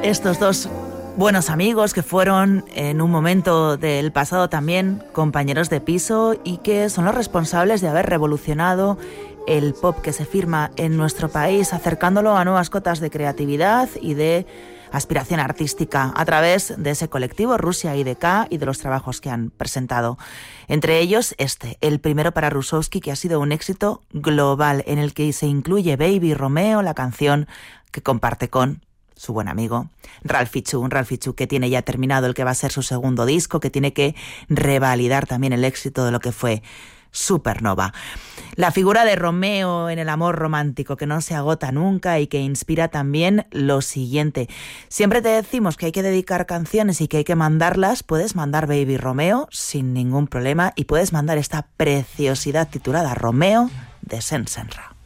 Estos dos buenos amigos que fueron en un momento del pasado también compañeros de piso y que son los responsables de haber revolucionado el pop que se firma en nuestro país, acercándolo a nuevas cotas de creatividad y de aspiración artística a través de ese colectivo Rusia IDK y de los trabajos que han presentado. Entre ellos el primero para Rusowski, que ha sido un éxito global, en el que se incluye Baby Romeo, la canción que comparte con su buen amigo Ralphie Chu, que tiene ya terminado el que va a ser su segundo disco, que tiene que revalidar también el éxito de lo que fue Supernova. La figura de Romeo en el amor romántico que no se agota nunca y que inspira también lo siguiente. Siempre te decimos que hay que dedicar canciones y que hay que mandarlas. Puedes mandar Baby Romeo sin ningún problema y puedes mandar esta preciosidad titulada Romeo de Sensenra.